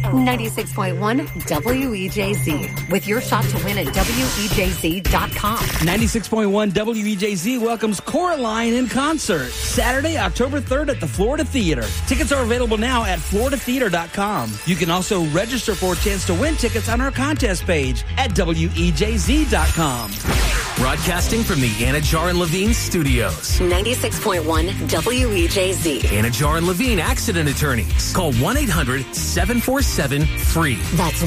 96.1 WEJZ, with your shot to win at WEJZ.com. 96.1 WEJZ welcomes Coraline in concert Saturday, October 3rd at the Florida Theater. Tickets are available now at floridatheater.com. You can also register for a chance to win tickets on our contest page at WEJZ.com. Broadcasting from the Anajar and Levine studios. 96.1 WEJZ. Anajar and Levine Accident Attorneys. Call 1-800-747-FREE. That's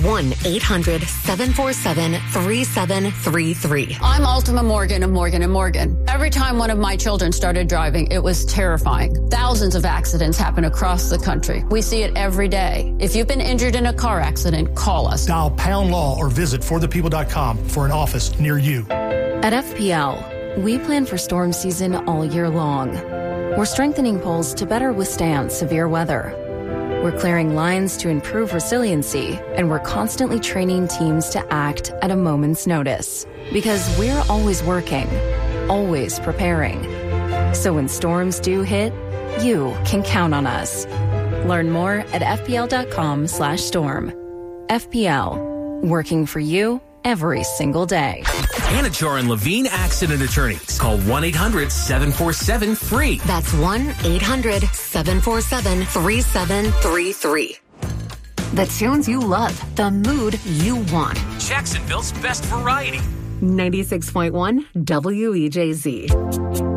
1-800-747-3733. I'm Ultima Morgan of Morgan & Morgan. Every time one of my children started driving, it was terrifying. Thousands of accidents happen across the country. We see it every day. If you've been injured in a car accident, call us. Dial pound law or visit forthepeople.com for an office near you. At FPL, we plan for storm season all year long. We're strengthening poles to better withstand severe weather. We're clearing lines to improve resiliency, and we're constantly training teams to act at a moment's notice. Because we're always working, always preparing. So when storms do hit, you can count on us. Learn more at fpl.com/storm. FPL, working for you every single day. Anajar and Levine Accident Attorneys. Call 1-800-747-FREE. That's 1-800-747-3733. The tunes you love, the mood you want. Jacksonville's best variety. 96.1 WEJZ.